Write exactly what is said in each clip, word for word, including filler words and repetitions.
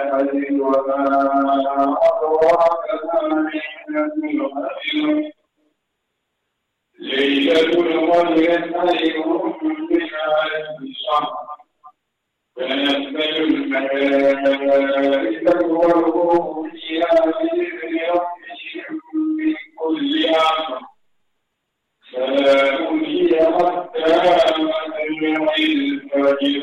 الحديد وما أدراك ما ليلة القدر ليلة القدر خير من ألف شهر تنزل الملائكة والروح فيها بإذن ربهم من كل أمر سلام هي حتى مطلع الفجر.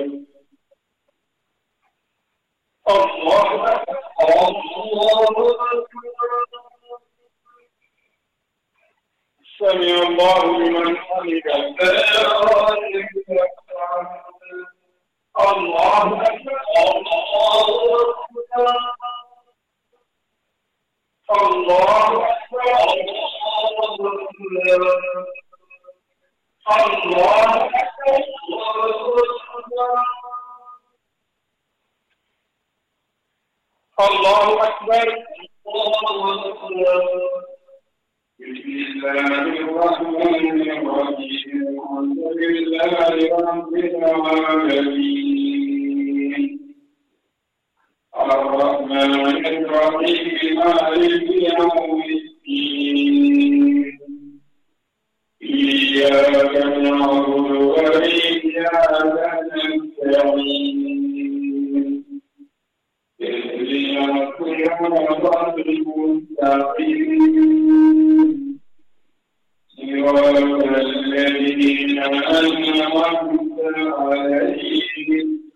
الله أكبر الله أكبر سمع الله لمن حمده الله أكبر الله أكبر الله أكبر الله أكبر بسم الله الرحمن الرحيم الحمد لله رب العالمين الرحمن الرحيم مالك يوم الدين إياك نعبد وإياك نستعين اهدنا الصراط المستقيم صراط الذين أنعمت عليهم